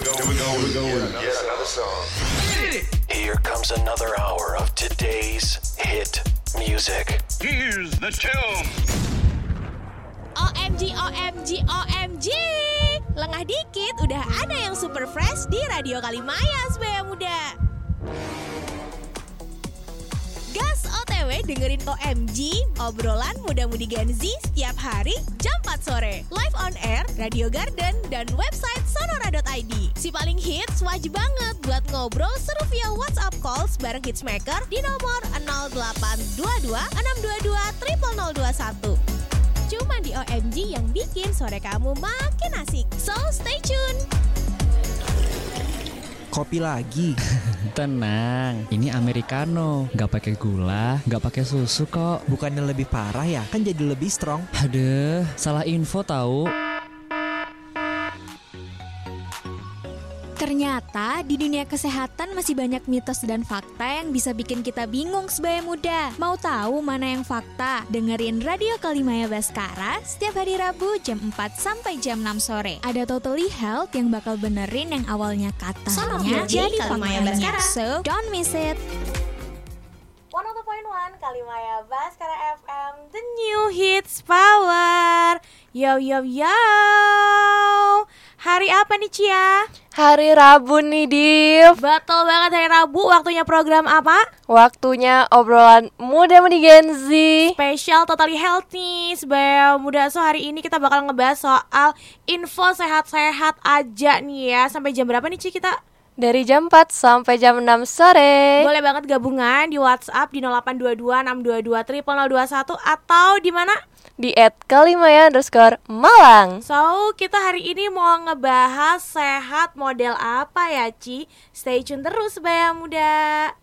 Yet another song. Here comes another hour of today's hit music. Here's the tune. OMG, OMG, OMG. Lengah dikit udah ada yang super fresh di Radio Kalimaya Sebaya Muda. Gas OTW dengerin OMG, obrolan muda-mudi Gen Z setiap hari jam 4 sore. Live on air, Radio Garden, dan website sonora.id. Si paling hits wajib banget buat ngobrol seru via WhatsApp calls bareng Hitsmaker di nomor 0822 622 0021. Cuma di OMG yang bikin sore kamu makin asik. So stay tune. Kopi lagi. Tenang, ini americano, nggak pakai gula, nggak pakai susu kok. Bukannya lebih parah ya? Kan jadi lebih strong. Aduh, salah info tahu. Ternyata di dunia kesehatan masih banyak mitos dan fakta yang bisa bikin kita bingung Sebaya Muda. Mau tahu mana yang fakta? Dengerin Radio Kalimaya Baskara setiap hari Rabu jam 4 sampai jam 6 sore. Ada Totally Health yang bakal benerin yang awalnya katanya jadi Kalimaya faktanya. Baskara. So, don't miss it. 102.1 Kalimaya Baskara FM, the new hits power. Yo yo yo. Hari apa nih Cia? Hari Rabu nih, Div. Betul banget, hari Rabu. Waktunya program apa? Waktunya obrolan muda-mudi Gen Z. Spesial Totally Health nih Sebaya Muda. So hari ini kita bakal ngebahas soal info sehat-sehat aja nih ya. Sampai jam berapa nih Ci kita? Dari jam 4 sampai jam 6 sore. Boleh banget gabungan di WhatsApp di 0822 622 0021 atau di mana? Di @kalimaya_Malang. So, kita hari ini mau ngebahas sehat model apa ya, Ci? Stay tune terus, Sebaya Muda.